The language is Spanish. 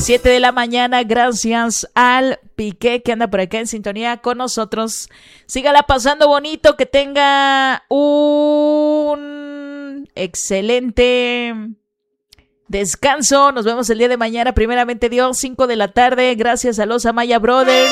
7 de la mañana. Gracias al Piqué que anda por acá en sintonía con nosotros. Sígala pasando bonito, que tenga un excelente descanso. Nos vemos el día de mañana, primeramente Dios, 5 de la tarde. Gracias a los Amaya Brothers.